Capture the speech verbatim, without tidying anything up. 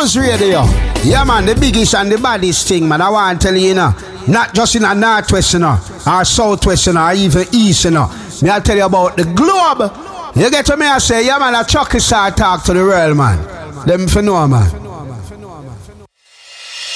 Buzz Radio. Yeah, man, the biggest and the baddest thing, man. I want to tell you, you know, not just in a northwest, you know, or southwest, you know, or even east, you know. Me, I'll tell you about the globe. You get to me, I say, yeah, man, a Chucky star talk to the world, man. Them for know, man.